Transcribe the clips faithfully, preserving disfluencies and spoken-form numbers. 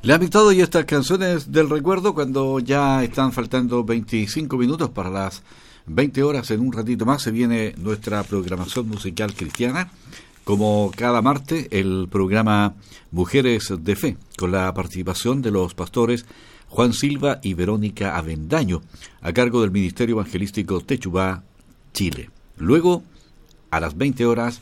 Le han invitado y estas canciones del recuerdo cuando ya están faltando veinticinco minutos para las veinte horas. En un ratito más se viene nuestra programación musical cristiana. Como cada martes, el programa Mujeres de Fe, con la participación de los pastores Juan Silva y Verónica Avendaño, a cargo del Ministerio Evangelístico Techubá, Chile. Luego, a las veinte horas,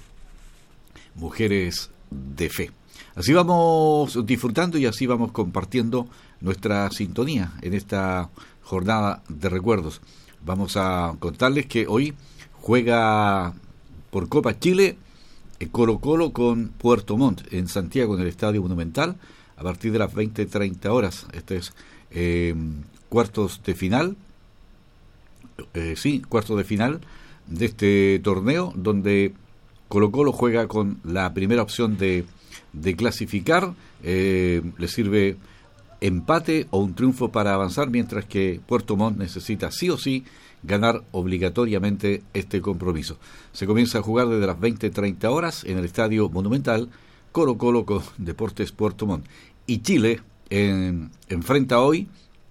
Mujeres de Fe. Así vamos disfrutando y así vamos compartiendo nuestra sintonía en esta jornada de recuerdos. Vamos a contarles que hoy juega por Copa Chile el Colo Colo con Puerto Montt en Santiago, en el Estadio Monumental, a partir de las veinte treinta horas. Este es eh, cuartos de final, eh, sí, cuartos de final de este torneo, donde Colo Colo juega con la primera opción de de clasificar, eh, le sirve empate o un triunfo para avanzar, mientras que Puerto Montt necesita sí o sí ganar obligatoriamente este compromiso. Se comienza a jugar desde las veinte treinta horas en el Estadio Monumental, Colo Colo con Deportes Puerto Montt. Y Chile en, enfrenta hoy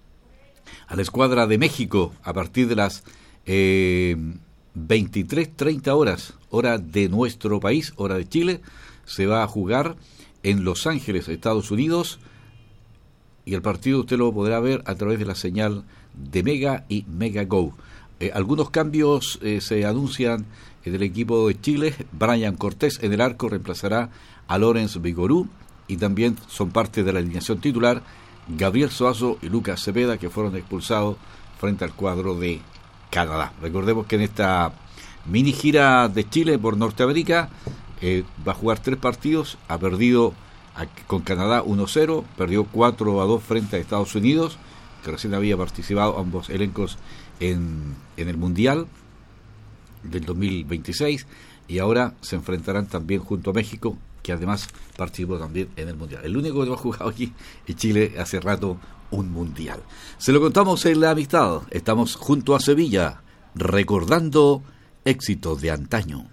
a la escuadra de México a partir de las eh, veintitrés treinta horas, hora de nuestro país, hora de Chile. Se va a jugar en Los Ángeles, Estados Unidos, y el partido usted lo podrá ver a través de la señal de Mega y Mega Go. Eh, algunos cambios eh, se anuncian en el equipo de Chile. Brian Cortés en el arco reemplazará a Lorenz Vigorú, y también son parte de la alineación titular Gabriel Soazo y Lucas Cepeda, que fueron expulsados frente al cuadro de Canadá. Recordemos que en esta mini gira de Chile por Norteamérica, Eh, va a jugar tres partidos, ha perdido a, con Canadá uno cero, perdió cuatro a dos frente a Estados Unidos, que recién había participado ambos elencos en, en el Mundial del dos mil veintiséis, y ahora se enfrentarán también junto a México, que además participó también en el Mundial. El único que no ha jugado aquí en Chile hace rato un Mundial. Se lo contamos en La Amistad, estamos junto a Sevilla, recordando éxitos de antaño.